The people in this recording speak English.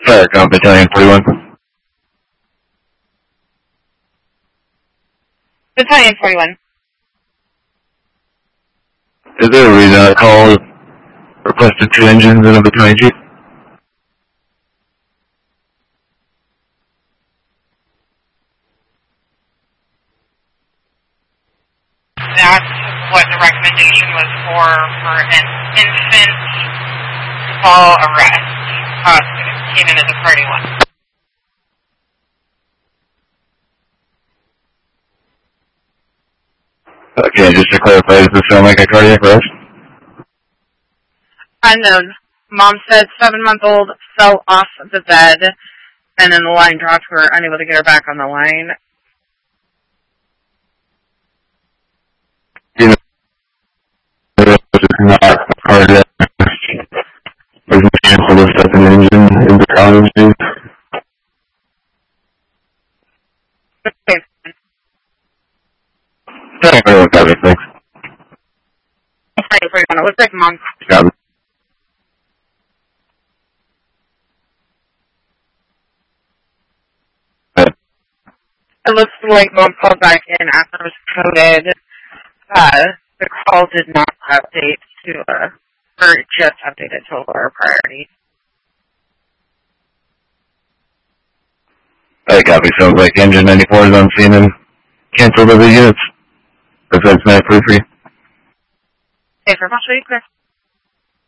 Firecom Battalion 41. Battalion 41. Is there a reason I called, requested 2 engines in a battalion chief? That's what the recommendation was for an infant fall arrest. Came in as a party one. Okay, just to clarify, does this sound like a cardiac arrest? Unknown. Mom said 7-month-old fell off the bed, and then the line dropped. We were unable to get her back on the line. You know, it's not a cardiac arrest. There's no chance to lift up an engine in the college days. Okay. Got it, thanks. It looks like Mom. Got it. It looks like Mom called back in after it was coded. The call did not update to, or just updated to a lower priority. That copy sounds like engine 94 is on scene and canceled other units. Besides Matt Free. Okay, for I'll show you clear.